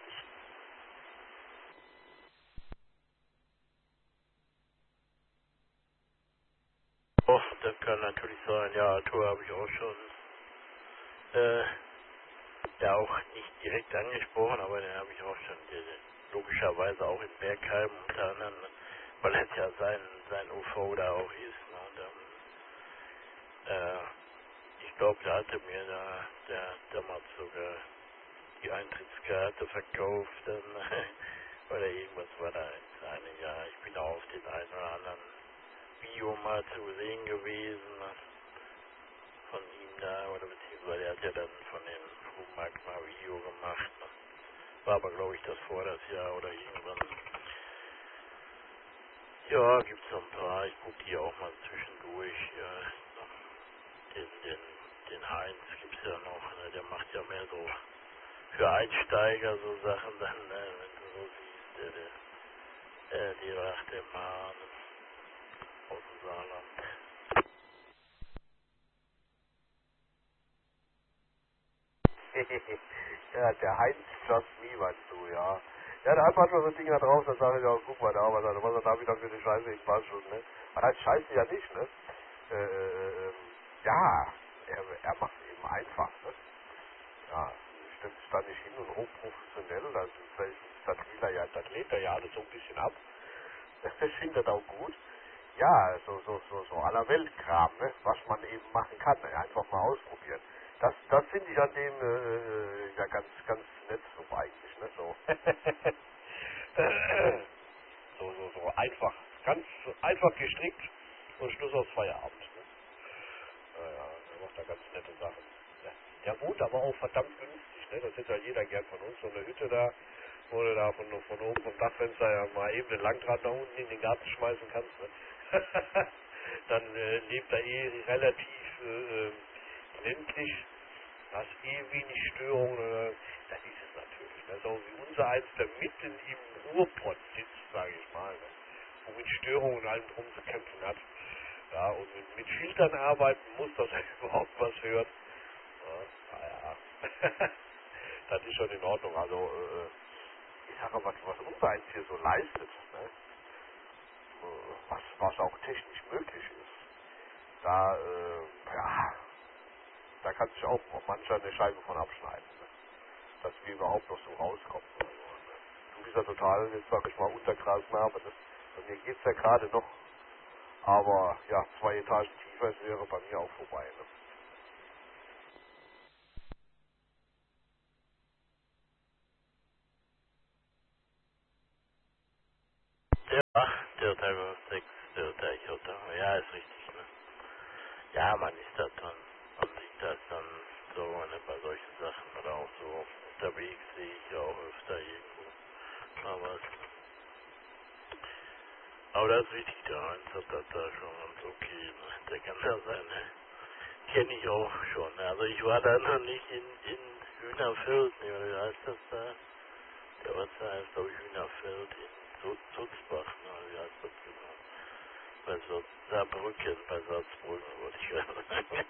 Oh, das kann natürlich sein. Ja, Tor habe ich auch schon, äh, ja auch nicht direkt angesprochen, aber den habe ich auch schon äh, logischerweise auch in Bergheim unter anderem, weil es ja sein, sein U V da auch ist. Ne? Und dann, äh, ich glaube, der hatte mir da, der damals sogar die Eintrittskarte verkauft, dann, oder irgendwas war da in einem Jahr. Ich bin auch auf den einen oder anderen Video mal zu sehen gewesen, ne? Von ihm da, oder beziehungsweise er hat ja dann von dem Flohmarkt mal ein Video gemacht. Ne? War aber, glaube ich, das vor das Jahr oder irgendwann. Ja, gibt's so ein paar. Ich gucke die auch mal zwischendurch. Ja, den, den, den Heinz gibt's ja noch. Ne? Der macht ja mehr so für Einsteiger so Sachen dann, ne? Wenn du so siehst. Der, der, äh, die macht der Mann aus dem Saarland. Ja, der Heinz Just Me, weißt du, ja. Ja, der hat manchmal so Dinge da drauf, da sage ich auch, guck mal da, was er, was er da wieder für eine Scheiße, ich weiß schon, ne. Aber das Scheiße ja nicht, ne. Äh, äh, ähm, ja, er, er macht es eben einfach, ne. Ja, stellt sich da nicht hin und hochprofessionell, das, das, das, lädt er ja, das lädt er ja alles so ein bisschen ab. Das findet auch gut. Ja, so, so, so, so aller Weltkram, ne, was man eben machen kann, ne? Einfach mal ausprobieren. Das, das finde ich an dem äh, ja ganz, ganz nett so eigentlich, ne, so. so, so, so einfach, ganz einfach gestrickt und Schluss aus Feierabend. Ne? Ja, ja, er macht da ganz nette Sachen. Ja. Der wohnt aber auch verdammt günstig, ne? Das hätte ja jeder gern von uns, so eine Hütte da, wo du da von, von oben vom Dachfenster ja mal eben den Langdraht nach unten in den Garten schmeißen kannst, ne? Dann äh, lebt er eh relativ äh, äh, ländlich, hast eh wenig Störungen, äh, das ist es natürlich. Ne? So wie unser eins, der mitten im Ruhrpott sitzt, sage ich mal, ne? Wo mit Störungen und allem drum zu kämpfen hat. Ja, und mit, mit Filtern arbeiten muss, dass er überhaupt was hört. Ja, naja, das ist schon in Ordnung. Also, äh, ich sage, was, was unser eins hier so leistet, ne? äh, was, was auch technisch möglich ist, da, äh, ja, da kann sich auch mancher eine Scheibe von abschneiden, ne? Dass wir überhaupt noch so rauskommen. Oder so, ne? Du bist ja total, jetzt sag ich mal, Untergrasname, ne? Bei mir geht's ja gerade noch, aber ja, zwei Etagen tiefer, es wäre bei mir auch vorbei. Ne? Der, ach, der Teil sechs. Der Teichhotter. Ja, ist richtig, ne? Ja, man ist da dann, man sieht das dann so, ne, bei solchen Sachen oder auch so unterwegs sehe ich auch öfter irgendwo mal was. Aber das ist wichtig, der Heinz hat das da schon ganz okay, ne? Der kann da seine, kenne ich auch schon, ne? Also ich war da noch nicht in, in Hühnerfeld, ne, oder wie heißt das da? Der was da heißt, glaube ich, Hühnerfeld in Zut- Zutzbach, ne, wie heißt das genau? Bei so Saarbrücken, bei Salzbrücken, wollte ich gerade sagen.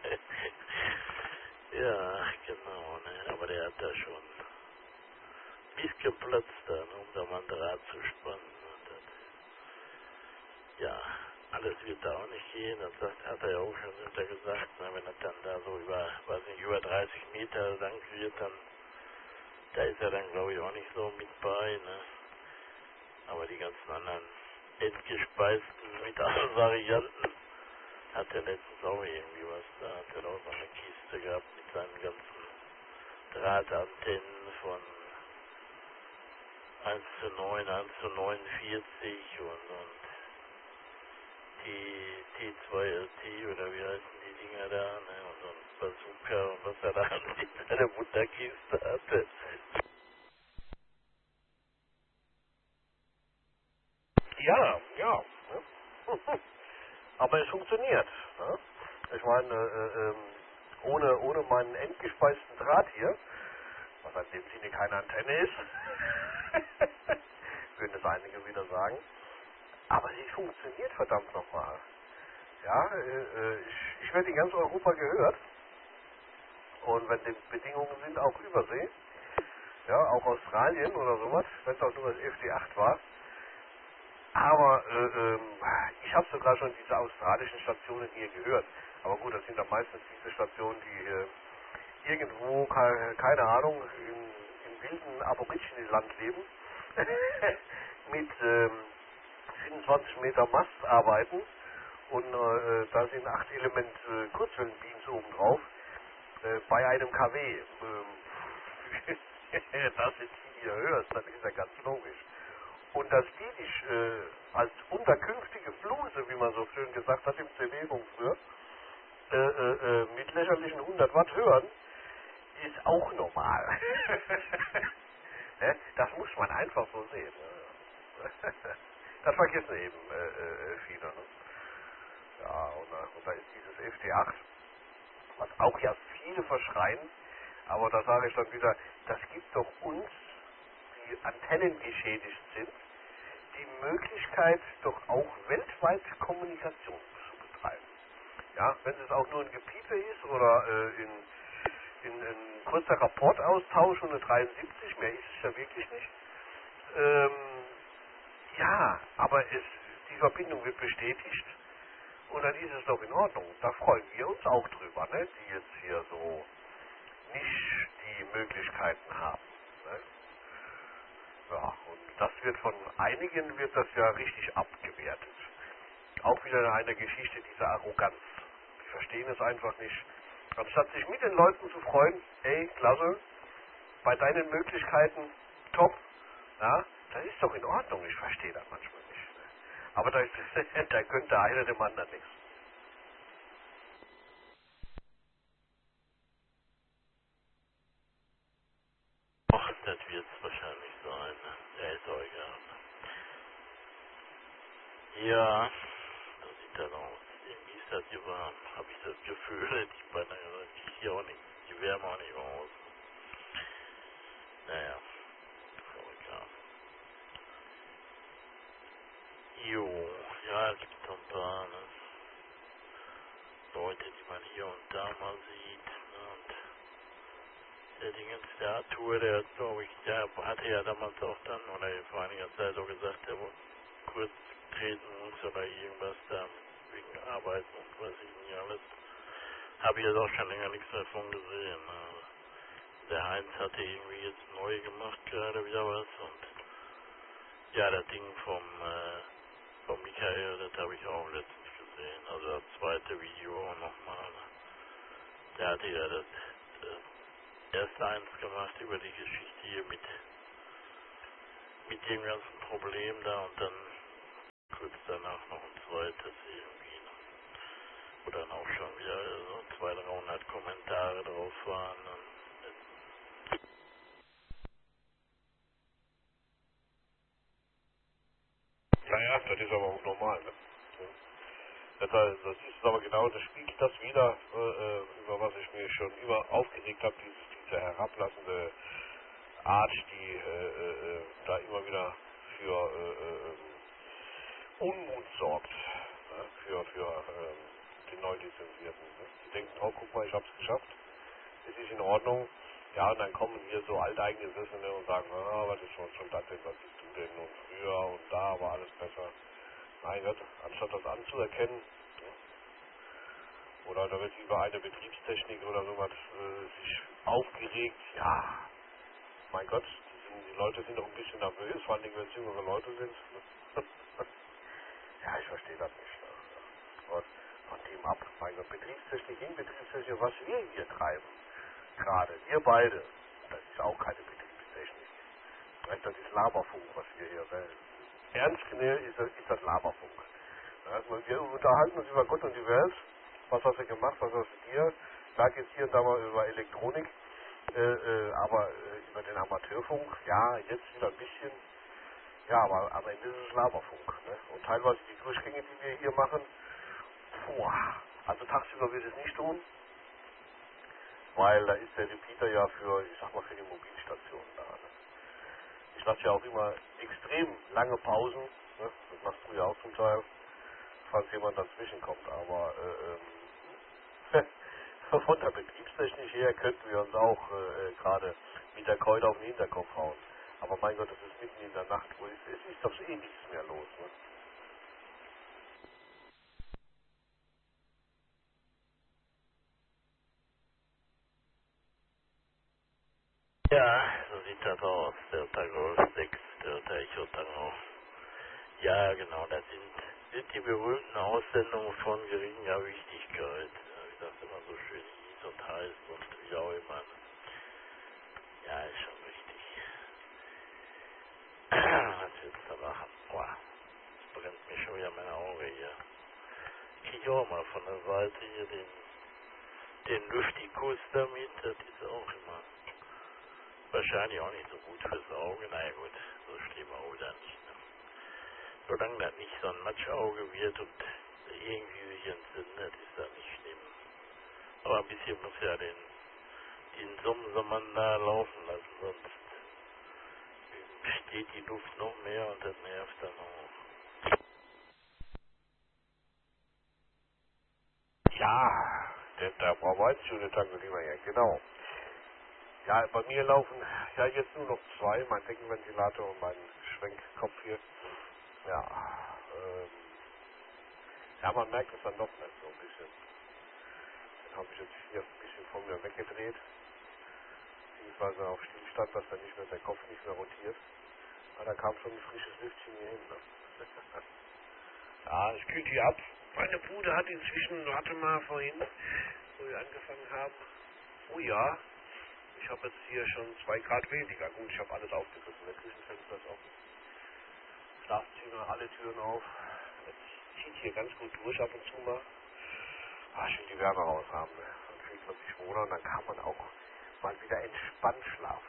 Ja, genau, ne, aber der hat da schon bis geplatzt da, ne, um da mal ein Draht zu spannen. Und das, ja, alles wird da auch nicht gehen, das sagt, hat er ja auch schon hinter gesagt, ne, wenn er dann da so über, weiß nicht, über dreißig Meter lang wird, dann, da ist er dann, glaube ich, auch nicht so mit bei, ne, aber die ganzen anderen entgespeisten mit allen Varianten hat er letztens auch irgendwie was, da hat er auch so eine Kiste gehabt mit seinen ganzen Drahtantennen von eins zu neun, eins zu neunundvierzig und, und die T zwei L T oder wie heißen die Dinger da, ne, und so ein Bazooka und was er da in seiner Mutterkiste hatte. Ja, ja. Ne? Aber es funktioniert. Ne? Ich meine, äh, ähm, ohne, ohne meinen endgespeisten Draht hier, was in dem Sinne keine Antenne ist, würden es einige wieder sagen, aber sie funktioniert verdammt nochmal. Ja, äh, äh, ich, ich werde in ganz Europa gehört und wenn die Bedingungen sind, auch Übersee, ja, auch Australien oder sowas, wenn es auch nur das F D acht war. Aber äh, ähm, ich habe sogar schon diese australischen Stationen hier gehört. Aber gut, das sind dann meistens diese Stationen, die äh, irgendwo, keine, keine Ahnung, im, im wilden Aborigine-Land leben, mit ähm, fünfundzwanzig Meter Mast arbeiten und äh, da sind acht Element äh, Kurzwellenbeams oben drauf, äh, bei einem K W. Ähm, das jetzt hier hörst, dann ist ja ganz logisch. Und dass die dich äh, als unterkünftige Bluse, wie man so schön gesagt hat im C W-Funk früher, äh, äh, äh, mit lächerlichen hundert Watt hören, ist auch normal. Ne? Das muss man einfach so sehen. Ne? Das vergessen eben äh, äh, viele. Ne? Ja, und, äh, und da ist dieses F D acht, was auch ja viele verschreien, aber da sage ich dann wieder, das gibt doch uns, die Antennen geschädigt sind, die Möglichkeit, doch auch weltweit Kommunikation zu betreiben. Ja, wenn es auch nur ein Gepiepe ist oder äh, in, in, in kurzer Rapportaustausch und eine dreiundsiebzig, mehr ist es ja wirklich nicht. Ähm, ja, aber es, die Verbindung wird bestätigt und dann ist es doch in Ordnung. Da freuen wir uns auch drüber, ne, die jetzt hier so nicht die Möglichkeiten haben. Ne? Ja, und das wird von einigen wird das ja richtig abgewertet. Auch wieder eine Geschichte dieser Arroganz. Die verstehen es einfach nicht. Anstatt sich mit den Leuten zu freuen, ey, klasse, bei deinen Möglichkeiten, top, ja, das ist doch in Ordnung, ich verstehe das manchmal nicht. Ne? Aber da, da könnte einer dem anderen nichts. Ach, das wird es wahrscheinlich sein, ne? Der ist auch egal. Ja, das sieht dann aus. Irgendwie ist das hier warm, habe ich das Gefühl. Ich beinahe gesagt, ich hier auch nicht, die wärmen auch nicht raus. Naja, ist auch egal. Jo, ja, es gibt so ein paar ne, Leute, die man hier und da mal sieht. Ne, und der Dingens, der Arthur, der hat, glaube ich, der hatte ja damals auch dann, oder vor einiger Zeit so gesagt, der wohl kurz treten muss oder irgendwas da wegen Arbeit und weiß ich nicht alles. Habe ich jetzt auch schon länger nichts davon gesehen. Also der Heinz hatte irgendwie jetzt neu gemacht, gerade wieder was. Und ja, das Ding vom, äh, vom Michael, das habe ich auch letztens gesehen. Also das zweite Video nochmal. Der hatte ja das, das erste eins gemacht über die Geschichte hier mit, mit dem ganzen Problem da und dann kurz danach noch ein zweites. ja, das ist aber auch normal, ne? Das, das ist aber genau, das spiegelt das wieder, äh, über was ich mir schon immer aufgeregt habe, dieses, diese herablassende Art, die äh, äh, da immer wieder für äh, äh, Unmut sorgt, ne? für, für äh, den Neulizenzierten. Ne? Die denken, oh guck mal, ich hab's geschafft, es ist in Ordnung. Ja, und dann kommen hier so Alteingesessene und sagen, ah, was ist schon, schon das denn, was bist du denn, und früher und da war alles besser. Mein Gott, anstatt das anzuerkennen, oder da wird über eine Betriebstechnik oder sowas äh, sich aufgeregt. Ja, mein Gott, die, sind, die Leute sind doch ein bisschen nervös, vor allem wenn es jüngere Leute sind. Ja, ich verstehe das nicht. Ne? Und von dem ab, mein Gott, Betriebstechnik hin, Betriebstechnik, was wir hier treiben, gerade, wir beide, das ist auch keine Betriebstechnik. Das ist Laberfunk, was wir hier wählen. Ernst genommen ist das, ist das Laberfunk. Also wir unterhalten uns über Gott und die Welt. Was hast du gemacht, was hast du dir? Sag jetzt hier und da mal über Elektronik, äh, äh, aber äh, über den Amateurfunk, ja, jetzt wieder ein bisschen. Ja, aber am Ende ist es Laberfunk. Ne? Und teilweise die Durchgänge, die wir hier machen, puh, also tagsüber will ich es nicht tun, weil da ist der Repeater ja für, ich sag mal, für die Mobilstationen da. Ne? Ich lasse ja auch immer extrem lange Pausen, ne? Das machst du ja auch zum Teil, falls jemand dazwischen kommt, aber äh, ähm, von der Betriebstechnik her könnten wir uns auch äh, gerade mit der Keule auf den Hinterkopf hauen. Aber mein Gott, das ist mitten in der Nacht, wo es, es ist doch eh nichts mehr los. Ne? Ja, so sieht das aus. Der Golf sechs, der Echo Tango. Ja, genau, das sind, sind die berühmten Aussendungen von geringer Wichtigkeit. Ja, wie das immer so schön hieß und heißt und wie auch immer. Ja, ist schon richtig. Was willst du machen? Boah, das brennt mir schon wieder meine Augen hier. Ich kriege auch mal von der Seite hier den, den Lüftikus damit. Das ist auch immer wahrscheinlich auch nicht so gut fürs Auge. Naja gut, so schlimm auch wieder nicht. Ne? Solange das nicht so ein Matschauge wird und irgendwie sich entzündet, ist das nicht schlimm. Aber ein bisschen muss ja den, den Summensammann da laufen lassen, sonst steht die Luft noch mehr und das nervt dann auch. Ja, der, der Frau Weißschule Tango lieber ja, genau. Ja, bei mir laufen ja jetzt nur noch zwei, mein Deckenventilator und mein Schwenkkopf hier. Ja, ähm, ja, man merkt es dann doch nicht so ein bisschen. Den habe ich jetzt hier ein bisschen von mir weggedreht, beziehungsweise auf Stillstand, dass dann nicht mehr der Kopf nicht mehr rotiert. Aber da kam schon ein frisches Lüftchen hier hin. Ne? Ja, es kühlt hier ab. Meine Bude hat inzwischen, warte mal vorhin, wo wir angefangen haben. Oh ja, ich habe jetzt hier schon zwei Grad weniger. Gut, ich habe alles aufgerissen. Der Küchenfenster ist offen. Schlafzimmer, alle Türen auf. Es zieht hier ganz gut durch ab und zu mal. Ah, ich will die Wärme raus haben. Ne? Dann fühlt man sich wohler und dann kann man auch mal wieder entspannt schlafen.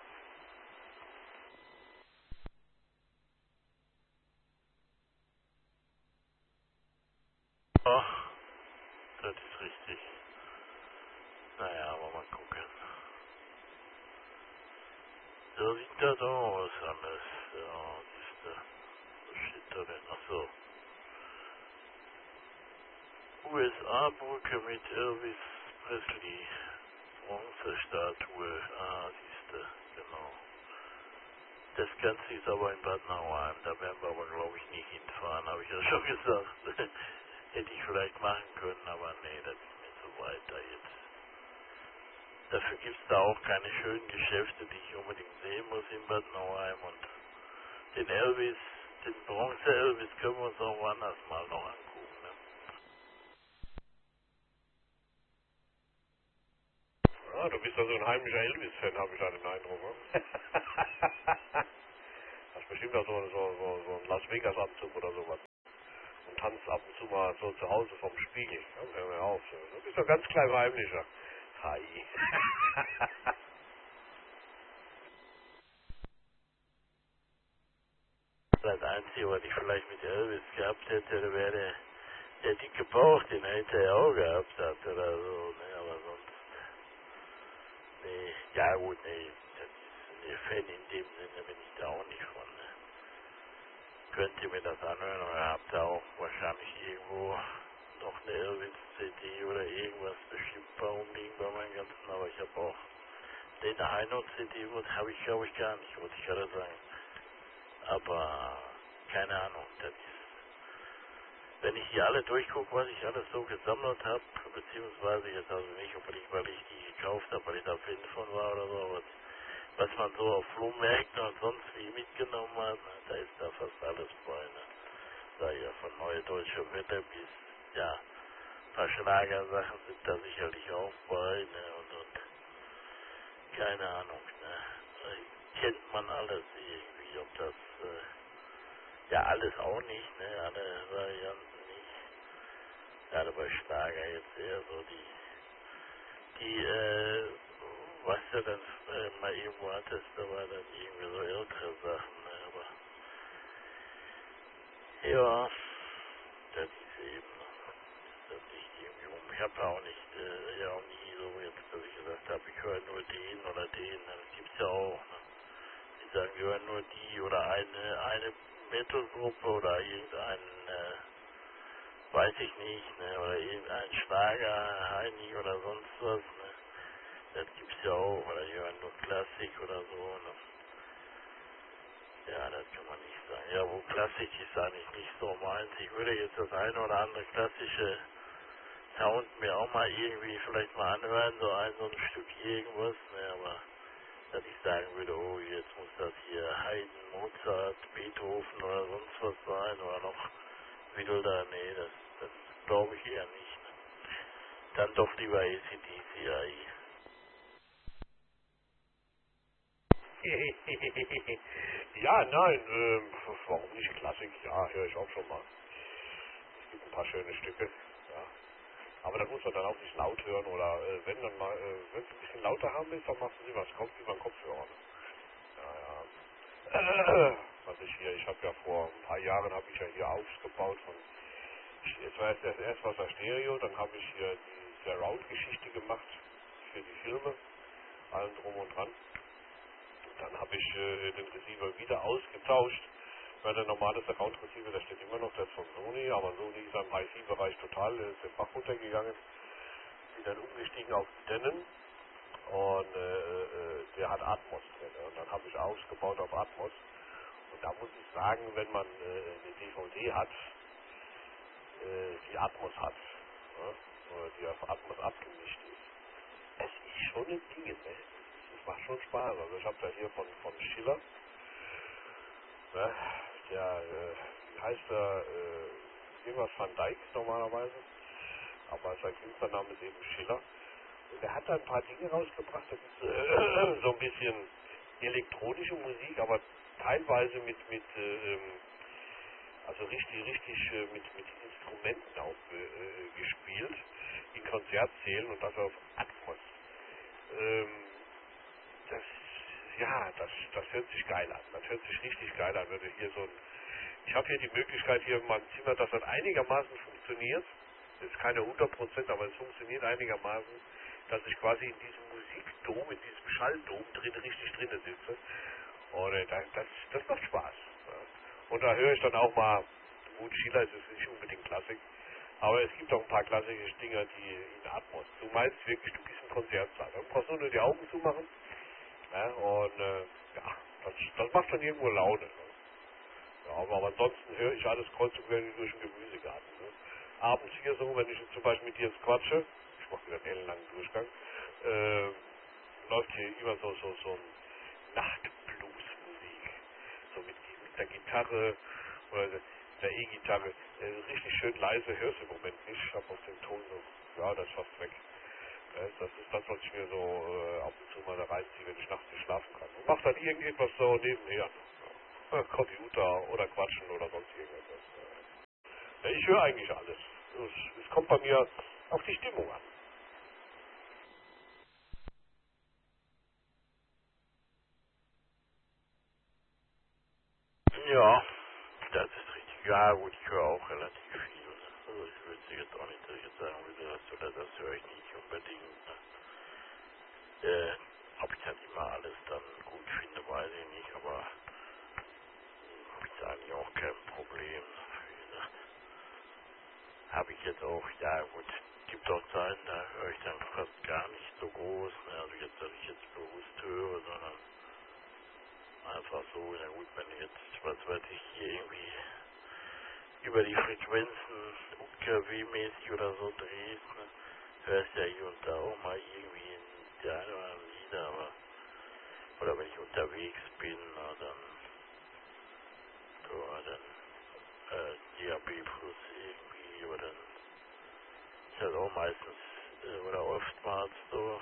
Ach, das ist richtig. Naja, aber mal gucken. So sieht das aus alles. Ja, siehste. Was steht da denn? Achso. U S A-Brücke mit Elvis Presley. Bronzestatue. Ah, siehste. Genau. Das Ganze ist aber in Bad Nauheim. Da werden wir aber, glaube ich, nicht hinfahren. Habe ich ja schon gesagt. Hätte ich vielleicht machen können, aber nee, das ist mir zu weit da jetzt. Dafür gibt es da auch keine schönen Geschäfte, die ich unbedingt sehen muss in Bad Nauheim. Und den Elvis, den Bronze-Elvis können wir uns auch woanders mal noch angucken. Ne? Ah, du bist ja so ein heimlicher Elvis-Fan, habe ich da den Eindruck. Ne? Das ist bestimmt auch so, so, so, so ein Las Vegas-Anzug oder sowas. Und tanzt ab und zu mal so zu Hause vom Spiegel. Ja, hör mir auf. Du bist doch ganz klein heimlicher. Hi. Das Einzige, Einzige, was ich vielleicht mit Elvis gehabt hätte, da wäre der, der dicke Bauch, den hätte er auch gehabt hat oder so, ne, aber sonst, nee, ja gut, nee, das ist, nee, Fan in dem Sinne bin ich da auch nicht von, ne. Könnt ihr mir das anhören oder habt ihr auch wahrscheinlich irgendwo noch eine Elvis-C D oder irgendwas bestimmt bei rumliegen bei meinen ganzen, aber ich habe auch den Heino-C D, habe ich glaube ich gar nicht, wollte ich gerade sagen. Aber keine Ahnung, das ist, wenn ich hier alle durchgucke, was ich alles so gesammelt habe, beziehungsweise jetzt also nicht unbedingt, weil ich die gekauft habe, weil ich da Fan von war oder so, was, was man so auf Flohmärkten und sonst wie mitgenommen hat, na, da ist da fast alles bei, ne? Da ja von Neue Deutsche Welle bis, ja, ein paar Schlagersachen sind da sicherlich auch bei, ne, und, und, keine Ahnung, ne, kennt man alles irgendwie, ob das, äh, ja, alles auch nicht, ne, alle Varianten nicht. Gerade bei Schlager jetzt eher so die, die, äh, was du dann äh, mal irgendwo hattest, da war dann irgendwie so ältere Sachen, ne, aber, ja, das ist eben, das nicht irgendwie um. Ich habe auch nicht, äh, ja auch nie so jetzt, dass ich gesagt habe, ich höre nur den oder den, ne, das gibt's ja auch, ne. Die sagen, wir hören nur die oder eine, eine Metal-Gruppe oder irgendeinen, äh, weiß ich nicht, ne, oder irgendein Schlager, Heini oder sonst was, ne, das gibt's ja auch, oder die hören nur Klassik oder so, ne, ja, das kann man nicht sagen, ja, wo Klassik ist eigentlich nicht so meins, ich würde jetzt das eine oder andere klassische Sound mir auch mal irgendwie vielleicht mal anhören, so ein, so ein Stück irgendwas, ne, aber, dass ich sagen würde, oh, jetzt muss das hier Haydn, Mozart, Beethoven oder sonst was sein, oder noch Wilder, nee, das, das glaube ich eher nicht. Dann doch lieber A C D C, A I. Ja, nein, ähm, warum nicht Klassik? Ja, höre ich auch schon mal. Es gibt ein paar schöne Stücke, ja. Aber da muss man dann auch nicht laut hören oder äh, wenn dann mal, äh, wenn es ein bisschen lauter haben ist, dann machen sie was Kopf über den Kopfhörer. Ne? Ja, ja. Was ich hier, ich habe ja vor ein paar Jahren habe ich ja hier aufgebaut von, es war jetzt das erst was das Stereo, dann habe ich hier die Surround-Geschichte gemacht für die Filme, allen drum und dran. Dann habe ich äh, den Receiver wieder ausgetauscht, weil der normale Surround-Receiver, der steht immer noch, der ist von Sony, aber Sony ist im I C-Bereich total, der ist den Bach runtergegangen, bin dann umgestiegen auf Denon und äh, äh, der hat Atmos drin. Und dann habe ich ausgebaut auf Atmos. Und da muss ich sagen, wenn man äh, eine D V D hat, äh, die Atmos hat, ja, oder die auf Atmos abgemischt ist, es ist schon ein Ding, ne? Das macht schon Spaß. Also ich habe da hier von, von Schiller, ne? Der, äh, wie heißt der, äh, irgendwas Van Dyck normalerweise, aber sein Künstlername ist eben Schiller. Und der hat da ein paar Dinge rausgebracht, das ist äh, so ein bisschen elektronische Musik, aber teilweise mit, mit äh, also richtig, richtig äh, mit, mit Instrumenten auch äh, gespielt, in Konzertsälen und das auf Atmos. Ähm, das, ja, das, das hört sich geil an. Das hört sich richtig geil an, wenn du hier so ein, ich habe hier die Möglichkeit hier in meinem Zimmer, dass das einigermaßen funktioniert. Das ist keine hundert Prozent, aber es funktioniert einigermaßen, dass ich quasi in diesem Musikdom, in diesem Schalldom drin, richtig drinnen sitze. Und äh, das, das, das macht Spaß. Ja. Und da höre ich dann auch mal, gut, Schiller ist es nicht unbedingt Klassik, aber es gibt auch ein paar klassische Dinger, die in Atmos. Du meinst wirklich, du bist ein Konzertsaal. Du brauchst nur die Augen zumachen. Ja, und äh, ja, das, das macht dann irgendwo Laune. Ne? Ja, aber, aber ansonsten höre ich alles kreuz und quer durch den Gemüsegarten. Ne? Abends hier so, wenn ich jetzt zum Beispiel mit dir jetzt quatsche, ich mache wieder einen ellenlangen Durchgang, äh, läuft hier immer so, so, so ein Nachtbluesmusik. So mit, mit der Gitarre oder der der E-Gitarre. Äh, richtig schön leise, hörst du im Moment nicht. Ich habe auf den Ton so, ja, das ist fast weg. Äh, das ist das, was ich mir so äh, ab und zu mal da reinziehe, wenn ich nachts nicht schlafen kann. Und mach dann irgendetwas so nebenher. Ja. Computer oder quatschen oder sonst irgendetwas. Ja, ich höre eigentlich alles. Es, es kommt bei mir auf die Stimmung an. Ja, das Ja, gut, ich höre auch relativ viel. Ne? Also ich würde jetzt auch nicht, dass ich jetzt sagen würde, das oder das höre ich nicht unbedingt. Ne? Äh, ob ich das immer alles dann gut finde, weiß ich nicht, aber habe ich eigentlich auch kein Problem. Wie gesagt, habe ich jetzt auch, ja gut, gibt auch Zeiten, da höre ich dann fast gar nicht so groß. Ne? Also jetzt, dass ich jetzt bewusst höre, sondern einfach so, ja gut, wenn du jetzt, was weiß ich, hier irgendwie über die Frequenzen U K W-mäßig oder so drehst, ne, hörst ja hier und da auch mal irgendwie in der eine oder andere Lieder, aber, oder wenn ich unterwegs bin, na, dann, so, dann, äh, D A B plus irgendwie, aber dann ist das auch meistens, äh, oder oftmals so,